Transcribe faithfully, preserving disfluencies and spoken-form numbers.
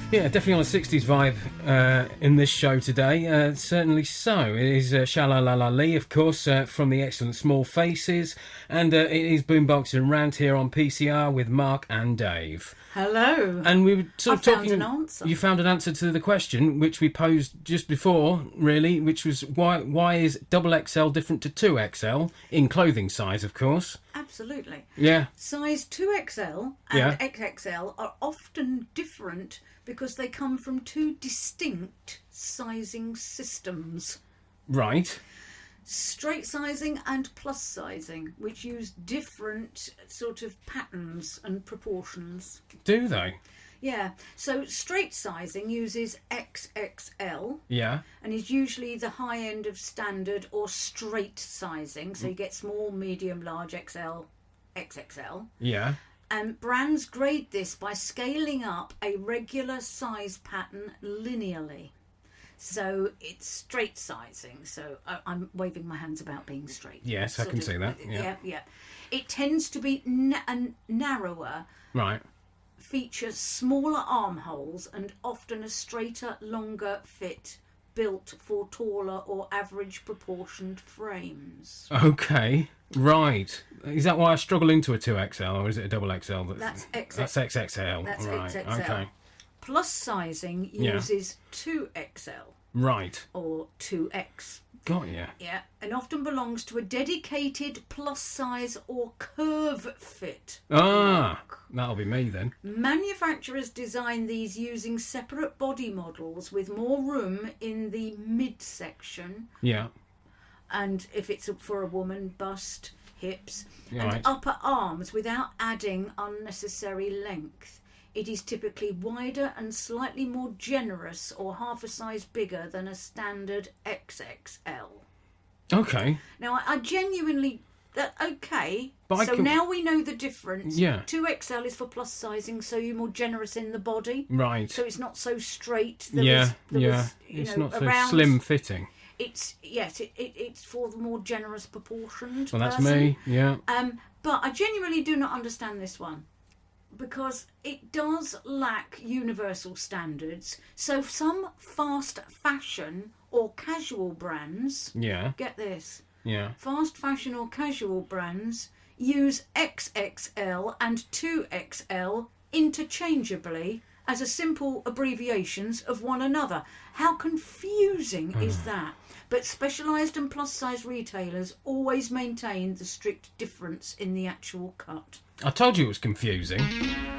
Yeah, definitely on a sixties vibe uh, in this show today. Uh, certainly so. It is uh, Sha-La-La-La Lee, of course, uh, from the excellent Small Faces. And uh, it is Boombox and Rant here on P C R with Mark and Dave. Hello. And we were sort of I talking. found an answer. You found an answer to the question, which we posed just before, really, which was why why is double X L different to two X L in clothing size, of course. Absolutely. Yeah. Size two X L and Yeah. X X L are often different because they come from two distinct sizing systems. Right. Straight sizing and plus sizing, which use different sort of patterns and proportions. Do they? Yeah, so straight sizing uses X X L Yeah. and is usually the high end of standard or straight sizing. So you get small, medium, large, X L, X X L. Yeah. And brands grade this by scaling up a regular size pattern linearly. So it's straight sizing. So I, I'm waving my hands about being straight. Yes, I Sort can of- see that. Yeah. yeah, yeah. It tends to be na- and narrower, Right. features smaller armholes, and often a straighter, longer fit built for taller or average proportioned frames. Okay. Right. Is that why I struggle into a two X L, or is it a double X L? That's X X L. That's X X L. That's right. X X L. Okay. Plus sizing Yeah. uses two X L Right. or two X. Got you. Yeah, and often belongs to a dedicated plus size or curve fit. Ah, that'll be me then. Manufacturers design these using separate body models with more room in the midsection, Yeah. and if it's for a woman, bust, hips, Right. and upper arms without adding unnecessary length. It is typically wider and slightly more generous or half a size bigger than a standard X X L. Okay. Now, I, I genuinely... That okay, But I so can- now we know the difference. Yeah. two X L is for plus sizing, so you're more generous in the body. Right. So it's not so straight. There yeah. was, there yeah. was, you it's know, not so around, slim fitting. It's yes, it, it, it's for the more generous proportioned. Well, that's person. me. Yeah. Um, but I genuinely do not understand this one because it does lack universal standards. So some fast fashion or casual brands, Yeah. get this, Yeah. fast fashion or casual brands use X X L and two X L interchangeably as a simple abbreviations of one another. How confusing is that? But specialised and plus size retailers always maintain the strict difference in the actual cut. I told you it was confusing.